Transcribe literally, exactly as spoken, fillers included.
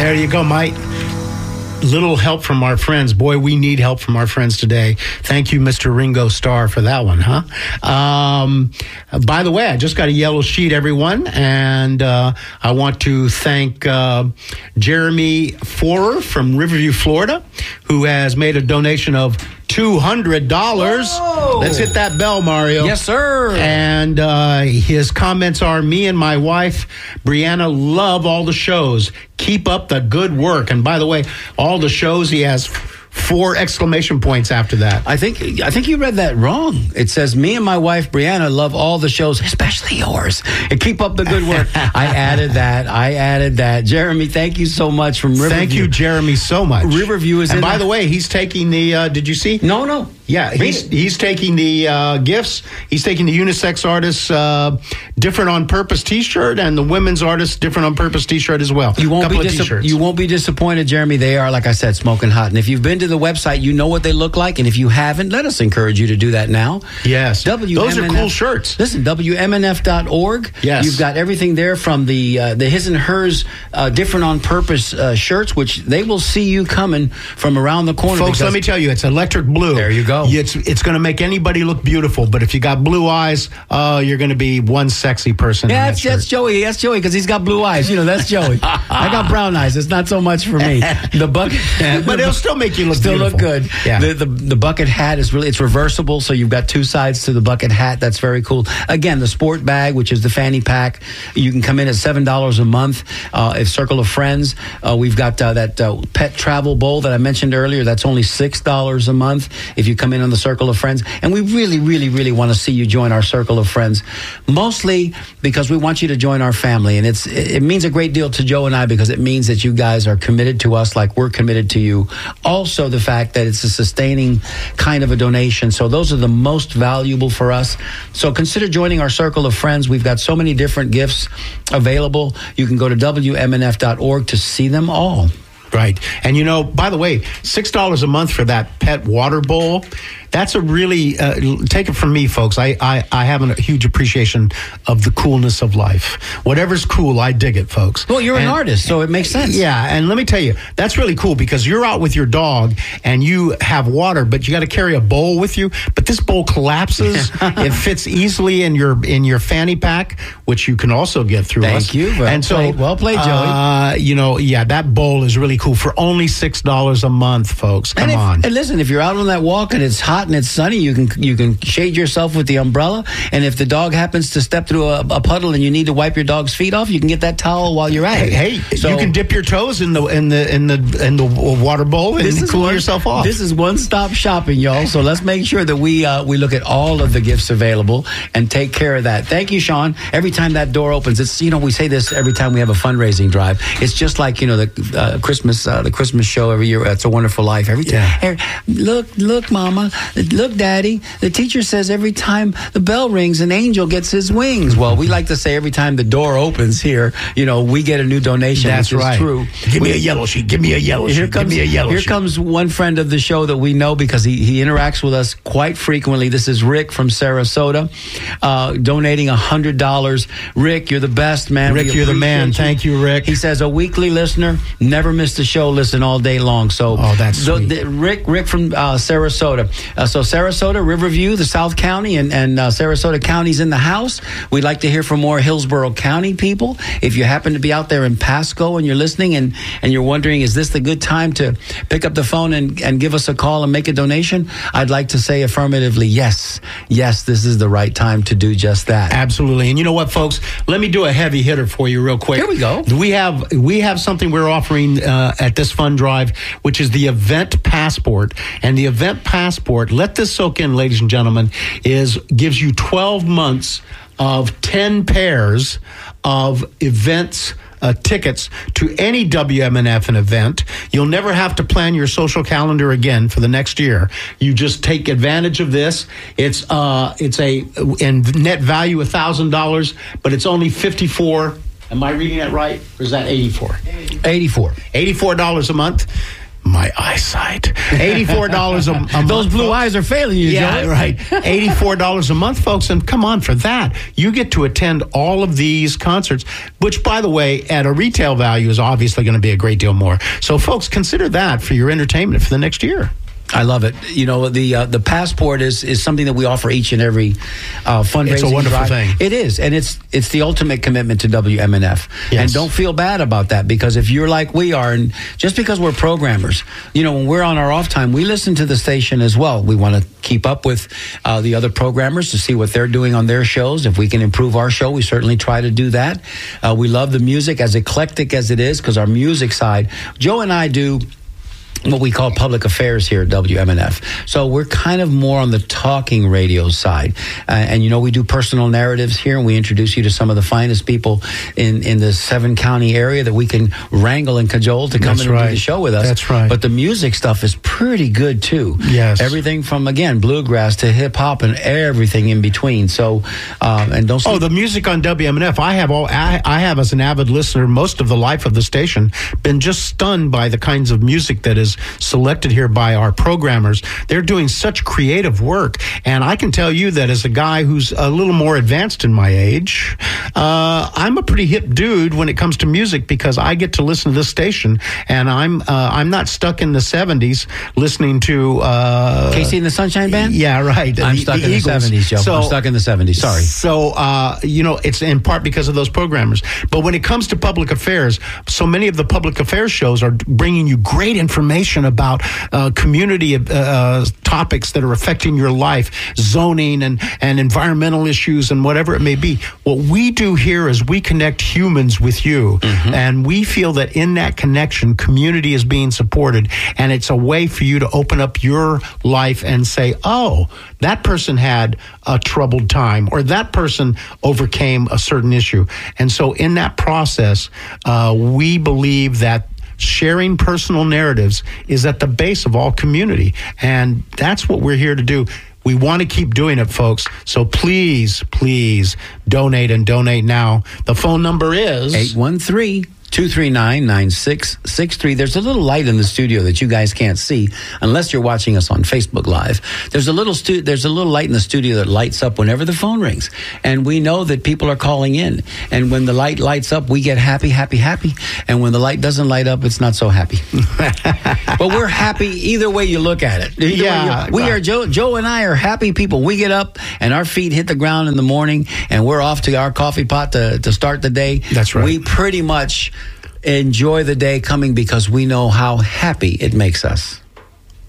There you go, Mike. Little help from our friends. Boy, we need help from our friends today. Thank you, Mister Ringo Starr, for that one, huh? Um, by the way, I just got a yellow sheet, everyone, and uh, I want to thank uh, Jeremy Forer from Riverview, Florida, who has made a donation of two hundred dollars. Whoa. Let's hit that bell, Mario. Yes, sir. And uh, his comments are, me and my wife, Brianna, love all the shows. Keep up the good work. And by the way, all the shows, he has four exclamation points after that. I think I think you read that wrong. It says, me and my wife, Brianna, love all the shows, especially yours. And keep up the good work. I added that. I added that. Jeremy, thank you so much from Riverview. Thank you, Jeremy, so much. Riverview is and in by the, the way, he's taking the, uh, did you see? No, no. Yeah, he's he's taking the uh, gifts. He's taking the unisex artists uh, different on purpose T-shirt and the women's artists different on purpose T-shirt as well. You won't Couple be of dis- T-shirts. you won't be disappointed, Jeremy. They are, like I said, smoking hot. And if you've been to the website, you know what they look like. And if you haven't, let us encourage you to do that now. Yes, W M N F, those are cool shirts. Listen, W M N F dot org. Yes, you've got everything there from the uh, the his and hers uh, different on purpose uh, shirts, which they will see you coming from around the corner. Folks, let me tell you, it's electric blue. There you go. It's it's going to make anybody look beautiful, but if you got blue eyes, uh, you're going to be one sexy person. Yeah, in that's, that that's Joey. That's Joey because he's got blue eyes. You know, that's Joey. I got brown eyes. It's not so much for me. The bucket, but it'll still make you look still beautiful. look good. Yeah. The, the the bucket hat is really it's reversible, so you've got two sides to the bucket hat. That's very cool. Again, the sport bag, which is the fanny pack, you can come in at seven dollars a month. Uh, if Circle of Friends, uh, we've got uh, that uh, pet travel bowl that I mentioned earlier. That's only six dollars a month if you come in on the Circle of Friends. And we really, really, really want to see you join our Circle of Friends, mostly because we want you to join our family. And it's it means a great deal to Joe and I because it means that you guys are committed to us like we're committed to you. Also, the fact that it's a sustaining kind of a donation. So those are the most valuable for us. So consider joining our Circle of Friends. We've got so many different gifts available. You can go to W M N F dot org to see them all. Right. And, you know, by the way, six dollars a month for that pet water bowl, that's a really, uh, take it from me, folks. I, I, I have a huge appreciation of the coolness of life. Whatever's cool, I dig it, folks. Well, you're and, an artist, so it makes sense. Yeah, and let me tell you, that's really cool because you're out with your dog and you have water, but you got to carry a bowl with you. But this bowl collapses. It fits easily in your in your fanny pack, which you can also get through Thank us. you. Well and so, played. Well played, Joey. Uh, you know, yeah, that bowl is really cool for only six dollars a month, folks. Come and if, on. And listen, if you're out on that walk and it's hot and it's sunny, you can you can shade yourself with the umbrella. And if the dog happens to step through a, a puddle and you need to wipe your dog's feet off, you can get that towel while you're at it. Hey, hey so, you can dip your toes in the in the in the in the water bowl and cool one, yourself off. This is one-stop shopping, y'all. So let's make sure that we uh, we look at all of the gifts available and take care of that. Thank you, Sean. Every time that door opens, it's you know we say this every time we have a fundraising drive. It's just like you know the uh, Christmas uh, the Christmas show every year. It's a Wonderful Life. Every time, yeah. hey, look, look, Mama, look, Daddy. The teacher says every time the bell rings, an angel gets his wings. Well, we like to say every time the door opens here, you know, we get a new donation. That's which is right. True. Give we, me a yellow sheet. Give me a yellow here sheet. Comes, Give me a yellow here sheet. comes one friend of the show that we know because he, he interacts with us quite frequently. This is Rick from Sarasota, uh, donating one hundred dollars. Rick, you're the best, man. Rick, we you're the man. you. Thank you, Rick. He says, a weekly listener, never missed a show, listen all day long. So, oh, that's the, sweet. The, Rick, Rick from uh, Sarasota. Uh, so Sarasota, Riverview, the South County, and, and uh, Sarasota County's in the house. We'd like to hear from more Hillsborough County people. If you happen to be out there in Pasco and you're listening and, and you're wondering, is this the good time to pick up the phone and, and give us a call and make a donation? I'd like to say affirmatively, yes. Yes, this is the right time to do just that. Absolutely. And you know what, folks? Let me do a heavy hitter for you real quick. Here we go. We have we have something we're offering uh, at this fund drive, which is the Event Passport. And the Event Passport, let this soak in, ladies and gentlemen, is gives you twelve months of ten pairs of events Uh, tickets to any W M N F event. You'll never have to plan your social calendar again for the next year. You just take advantage of this. It's uh, it's a in net value one thousand dollars, but it's only fifty-four. Am I reading that right? Or is that eighty-four? eighty-four. eighty-four dollars a month. my eyesight. eighty-four dollars a, a month. Those blue folks. eyes are failing you, Yeah, Joey. right. eighty-four dollars a month, folks. And come on, for that, you get to attend all of these concerts, which, by the way, at a retail value is obviously going to be a great deal more. So, folks, consider that for your entertainment for the next year. I love it. You know, the uh, the passport is, is something that we offer each and every uh, fundraising It's a wonderful drive. thing. It is, and it's it's the ultimate commitment to W M N F. Yes. And don't feel bad about that, because if you're like we are, and just because we're programmers, you know, when we're on our off time, we listen to the station as well. We want to keep up with uh, the other programmers to see what they're doing on their shows. If we can improve our show, we certainly try to do that. Uh, we love the music, as eclectic as it is, because our music side, Joe and I do what we call public affairs here at W M N F. So we're kind of more on the talking radio side. Uh, and, you know, we do personal narratives here, and we introduce you to some of the finest people in, in the seven county area that we can wrangle and cajole to come That's in and right. do the show with us. That's right. But the music stuff is pretty good, too. Yes. Everything from, again, bluegrass to hip-hop and everything in between. So, um, and don't... Oh, the music on W M N F. I have all. I, I have, as an avid listener, most of the life of the station, been just stunned by the kinds of music that is selected here by our programmers. They're doing such creative work, and I can tell you that as a guy who's a little more advanced in my age, uh, I'm a pretty hip dude when it comes to music, because I get to listen to this station, and I'm uh, I'm not stuck in the seventies listening to uh, Casey and the Sunshine Band? Yeah, right. I'm the, stuck the in Eagles. the seventies, Joe. So, I'm stuck in the seventies. Sorry. So, uh, you know, it's in part because of those programmers. But when it comes to public affairs, so many of the public affairs shows are bringing you great information about uh, community uh, topics that are affecting your life, zoning and, and environmental issues and whatever it may be. What we do here is we connect humans with you. Mm-hmm. And we feel that in that connection, community is being supported. And it's a way for you to open up your life and say, oh, that person had a troubled time, or that person overcame a certain issue. And so in that process, uh, we believe that sharing personal narratives is at the base of all community. And that's what we're here to do. We want to keep doing it, folks. So please, please donate, and donate now. The phone number is eight one three, two three nine, nine six six three. There's a little light in the studio that you guys can't see unless you're watching us on Facebook Live. There's a little stu- there's a little light in the studio that lights up whenever the phone rings. And we know that people are calling in. And when the light lights up, we get happy, happy, happy. And when the light doesn't light up, it's not so happy. But we're happy either way you look at it. Either Yeah, you, we right. are, Joe, Joe and I are happy people. We get up and our feet hit the ground in the morning, and we're off to our coffee pot to, to start the day. That's right. We pretty much enjoy the day coming because we know how happy it makes us.